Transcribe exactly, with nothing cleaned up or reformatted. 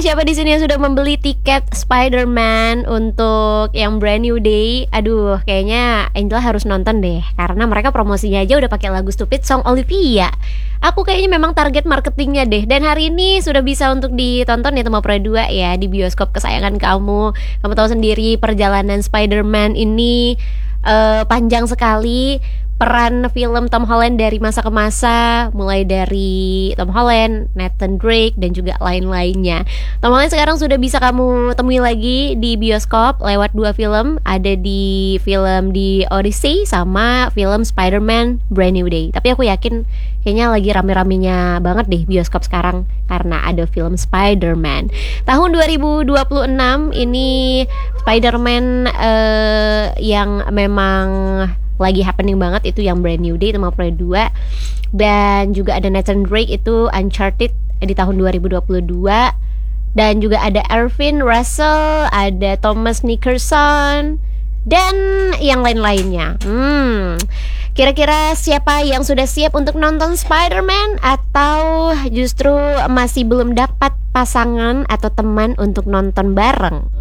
siapa di sini yang sudah membeli tiket Spider-Man untuk yang Brand New Day? Aduh, kayaknya Angela harus nonton deh, karena mereka promosinya aja udah pakai lagu Stupid Song Olivia. Aku kayaknya memang target marketingnya deh. Dan hari ini sudah bisa untuk ditonton ya Tema Pro dua ya, di bioskop kesayangan kamu. Kamu tahu sendiri perjalanan Spider-Man ini uh, panjang sekali. Peran film Tom Holland dari masa ke masa, mulai dari Tom Holland, Nathan Drake, dan juga lain-lainnya. Tom Holland sekarang sudah bisa kamu temui lagi di bioskop lewat dua film. Ada di film di Odyssey sama film Spider-Man Brand New Day. Tapi aku yakin kayaknya lagi rame-ramenya banget deh bioskop sekarang karena ada film Spider-Man. Tahun dua ribu dua puluh enam ini Spider-Man uh, yang memang lagi happening banget itu yang Brand New Day Tema Pro dua. Dan juga ada Nathan Drake itu Uncharted di tahun dua ribu dua puluh dua. Dan juga ada Erwin Russell, ada Thomas Nickerson, dan yang lain-lainnya. Hmm, kira-kira siapa yang sudah siap untuk nonton Spider-Man, atau justru masih belum dapat pasangan atau teman untuk nonton bareng?